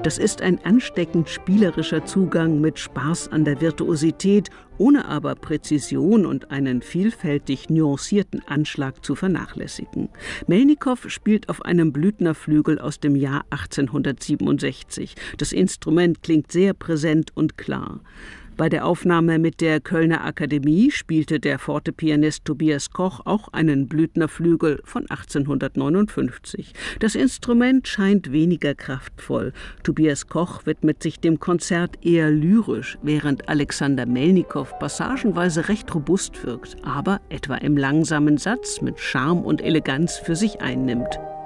Das ist ein ansteckend spielerischer Zugang mit Spaß an der Virtuosität, ohne aber Präzision und einen vielfältig nuancierten Anschlag zu vernachlässigen. Melnikow spielt auf einem Blüthnerflügel aus dem Jahr 1867. Das Instrument klingt sehr präsent und klar. Bei der Aufnahme mit der Kölner Akademie spielte der Fortepianist Tobias Koch auch einen Blüthnerflügel von 1859. Das Instrument scheint weniger kraftvoll. Tobias Koch widmet sich dem Konzert eher lyrisch, während Alexander Melnikow passagenweise recht robust wirkt, aber etwa im langsamen Satz mit Charme und Eleganz für sich einnimmt.